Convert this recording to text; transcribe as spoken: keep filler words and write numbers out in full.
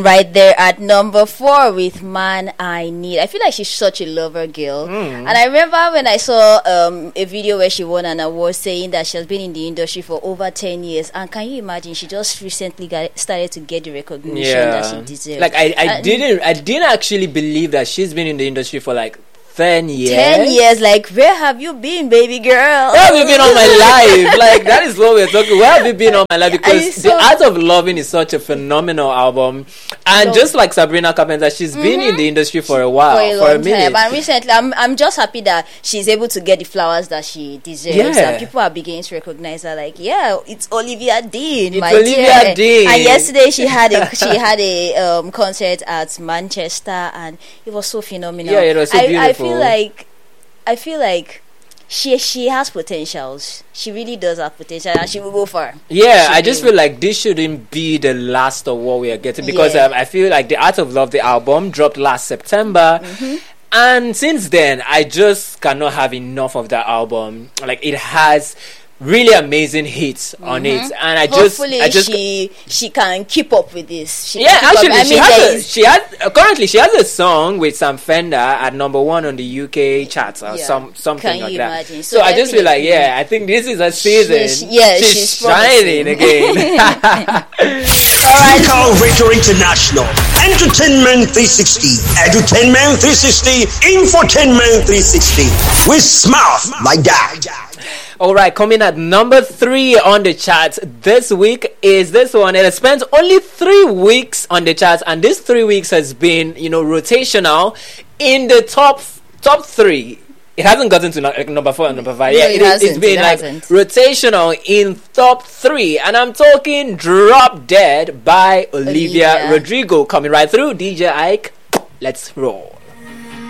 Right there at number four with Man I Need. I feel like she's such a lover girl. Mm. And I remember when I saw um, a video where she won an award saying that she has been in the industry for over ten years. And can you imagine, she just recently got started to get the recognition yeah. that she deserves. Like I, I and didn't I didn't actually believe that she's been in the industry for like ten years. Ten years, like, where have you been, baby girl? Where have you been all my life? Like, that is what we're talking. Where have you been all my life? Because so The Art of Loving is such a phenomenal album. And so, just like Sabrina Carpenter, she's mm-hmm. been in the industry for a while, for a, for a minute. Time. And recently, I'm I'm just happy that she's able to get the flowers that she deserves. Yeah. And people are beginning to recognize her, like, yeah, it's Olivia Dean, it's my Olivia dear. Dean. And yesterday she had a she had a um, concert at Manchester, and it was so phenomenal. Yeah, it was so I, beautiful. I feel like I feel like she she has potentials. She really does have potential, and she will go far. Yeah, she I just will. feel like this shouldn't be the last of what we are getting, because yeah. um, I feel like The Art of Love, the album, dropped last September. Mm-hmm. And since then, I just cannot have enough of that album. Like, it has really amazing hits mm-hmm. on it, and I Hopefully just, I just she she can keep up with this. She yeah, actually, I she mean, has a, she has uh, currently she has a song with Sam Fender at number one on the U K charts or yeah. some something can like you that. Imagine? So, so I just feel like, yeah, I think this is a season. She, yeah, she's, she's shining again. All right, Carl Radio International, Entertainment three sixty, Edutainment three sixty, Infotainment three sixty. We smart like that. All right, coming at number three on the charts this week is this one. It has spent only three weeks on the charts, and this three weeks has been, you know, rotational in the top top three. It hasn't gotten to no, like, number four and number five. No, yeah, it, it hasn't, it's been it like hasn't. rotational in top three, and I'm talking "Drop Dead" by Olivia, Olivia Rodrigo. Coming right through, D J Ike. Let's roll.